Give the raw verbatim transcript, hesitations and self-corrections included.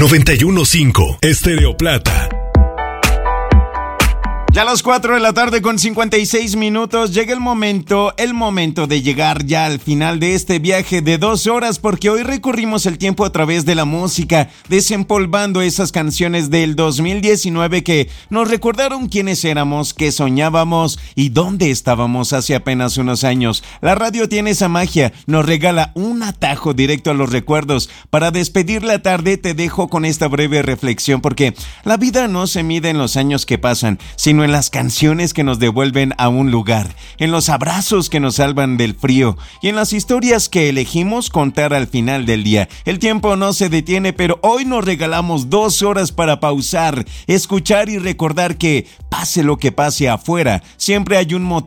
noventa y uno punto cinco Estéreo Plata. Ya a las cuatro de la tarde con cincuenta y seis minutos llega el momento, el momento de llegar ya al final de este viaje de dos horas, porque hoy recorrimos el tiempo a través de la música, desempolvando esas canciones del dos mil diecinueve que nos recordaron quiénes éramos, qué soñábamos y dónde estábamos hace apenas unos años. La radio tiene esa magia, nos regala un atajo directo a los recuerdos. Para despedir la tarde te dejo con esta breve reflexión, porque la vida no se mide en los años que pasan, sino en las canciones que nos devuelven a un lugar, en los abrazos que nos salvan del frío y en las historias que elegimos contar al final del día. El tiempo no se detiene, pero hoy nos regalamos dos horas para pausar, escuchar y recordar que pase lo que pase afuera, siempre hay un motivo